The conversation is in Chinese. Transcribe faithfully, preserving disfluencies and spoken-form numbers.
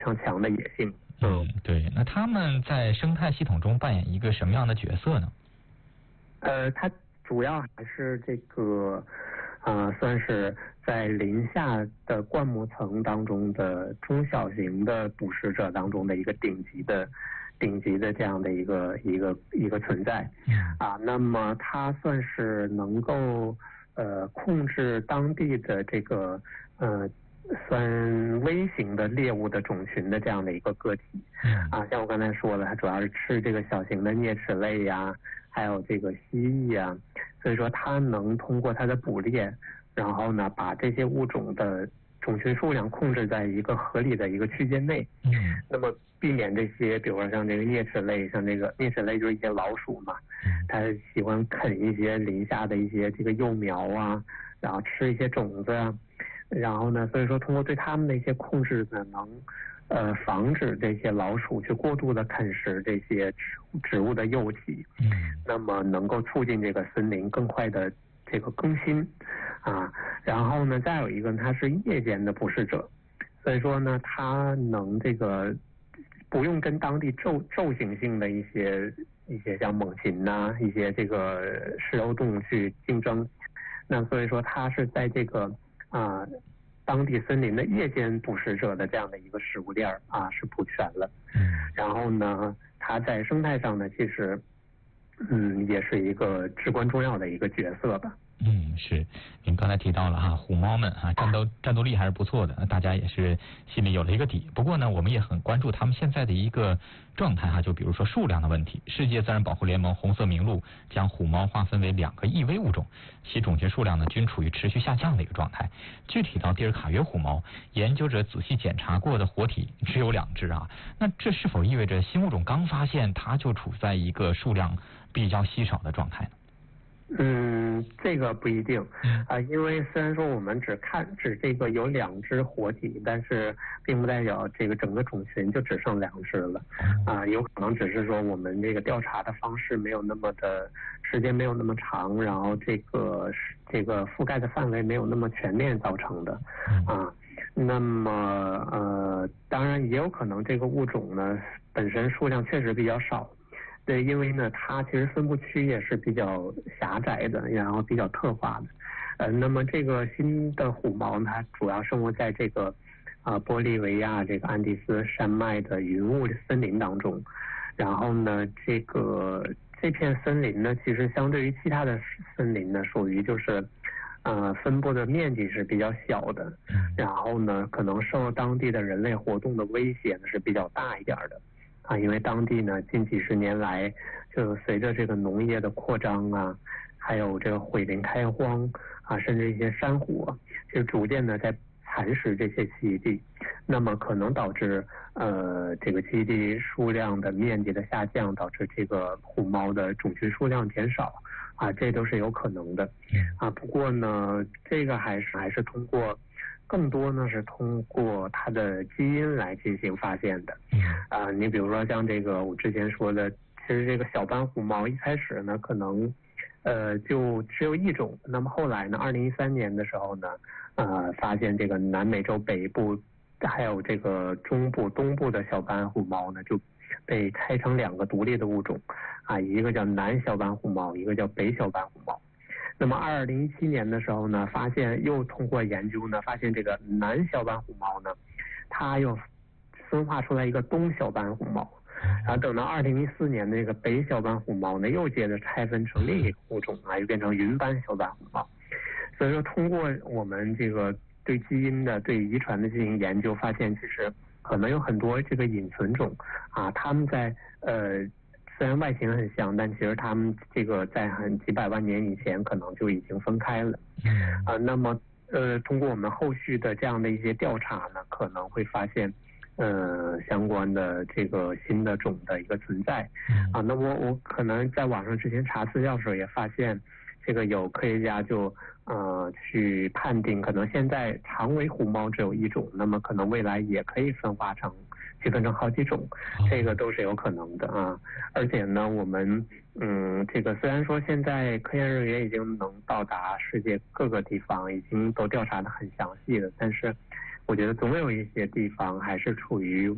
常强的野性。 嗯，对。那它们在生态系统中扮演一个什么样的角色呢？ 呃，它主要还是这个，呃，算是在林下的灌木层当中的中小型的捕食者当中的一个顶级的、顶级的这样的一个一个一个存在。啊，那么它算是能够呃控制当地的这个呃。算微型的猎物的种群的这样的一个个体。啊，像我刚才说了，它主要是吃这个小型的啮齿类呀，还有这个蜥蜴呀，所以说它能通过它的捕猎，然后呢把这些物种的种群数量控制在一个合理的一个区间内。 嗯， 那么避免这些，比如说像这个啮齿类，像这个啮齿类就是一些老鼠嘛，它喜欢啃一些林下的一些这个幼苗啊，然后吃一些种子啊。然后呢，所以说通过对它们的一些控制呢，能呃防止这些老鼠去过度的啃食这些植植物的幼体。 嗯， 那么能够促进这个森林更快的这个更新啊。然后呢，再有一个它是夜间的捕食者，所以说呢，它能这个不用跟当地昼昼行性的一些一些像猛禽呐、啊，一些这个食肉动物去竞争。那所以说它是在这个啊，当地森林的夜间捕食者的这样的一个食物链啊是补全了。然后呢，它在生态上呢，其实嗯也是一个至关重要的一个角色吧。 嗯，是，您刚才提到了哈，虎猫们啊，战斗战斗力还是不错的，大家也是心里有了一个底。不过呢，我们也很关注他们现在的一个状态哈，就比如说数量的问题。世界自然保护联盟红色名录将虎猫划分为两个易危物种，其种群数量呢均处于持续下降的一个状态。具体到蒂尔卡约虎猫，研究者仔细检查过的活体只有两只啊，那这是否意味着新物种刚发现，它就处在一个数量比较稀少的状态呢？ 嗯，这个不一定啊、呃，因为虽然说我们只看只这个有两只活体，但是并不代表这个整个种群就只剩两只了啊、呃，有可能只是说我们这个调查的方式没有那么的时间没有那么长，然后这个这个覆盖的范围没有那么全面造成的啊。那么呃，当然也有可能这个物种呢本身数量确实比较少。对，因为呢，它其实分布区也是比较狭窄的，然后比较特化的。呃，那么这个新的虎猫呢，它主要生活在这个啊、呃、玻利维亚这个安第斯山脉的云雾森林当中。然后呢，这个这片森林呢，其实相对于其他的森林呢，属于就是呃分布的面积是比较小的。然后呢，可能受当地的人类活动的威胁呢是比较大一点的。啊，因为当地呢近几十年来，就随着这个农业的扩张啊，还有这个毁林开荒啊，甚至一些山火，就逐渐的在蚕食这些栖息地，那么可能导致呃这个栖息地数量的面积的下降，导致这个虎猫的种群数量减少啊，这都是有可能的啊。不过呢，这个还是还是通过。更多呢是通过它的基因来进行发现的，啊、呃，你比如说像这个我之前说的，其实这个小斑虎猫一开始呢可能，呃，就只有一种，那么后来呢，二零一三年的时候呢，呃，发现这个南美洲北部还有这个中部、东部的小斑虎猫呢就被拆成两个独立的物种，啊，一个叫南小斑虎猫，一个叫北小斑虎猫。那么二零一七年的时候呢，发现又通过研究呢，发现这个南小斑虎猫呢，它又分化出来一个东小斑虎猫，然后等到二零一四年那个北小斑虎猫呢，又接着拆分成另一个物种啊，又变成云斑小斑虎猫。所以说，通过我们这个对基因的、对遗传的进行研究，发现其实可能有很多这个隐存种啊，它们在呃。虽然外形很像，但其实它们这个在很几百万年以前可能就已经分开了。啊、呃，那么呃，通过我们后续的这样的一些调查呢，可能会发现呃相关的这个新的种的一个存在。啊，那么我可能在网上之前查资料的时候也发现，这个有科学家就呃去判定，可能现在长尾虎猫只有一种，那么可能未来也可以分化成。区分成好几种，这个都是有可能的啊！而且呢，我们嗯，这个虽然说现在科研人员已经能到达世界各个地方，已经都调查得很详细了，但是我觉得总有一些地方还是处于